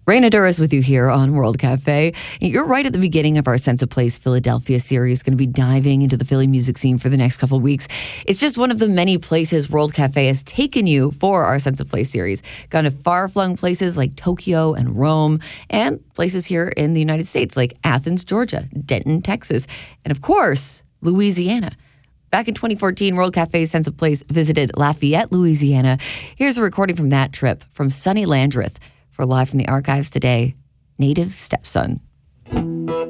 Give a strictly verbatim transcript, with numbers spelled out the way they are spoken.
Raina Duras with you here on World Cafe. You're right at the beginning of our Sense of Place Philadelphia series, going to be diving into the Philly music scene for the next couple of weeks. It's just one of the many places World Cafe has taken you for our Sense of Place series. Gone to far-flung places like Tokyo and Rome, and places here in the United States like Athens, Georgia, Denton, Texas, and of course, Louisiana. Back in twenty fourteen, World Cafe's Sense of Place visited Lafayette, Louisiana. Here's a recording from that trip from Sonny Landreth. For Live from the Archives today, Native Stepson.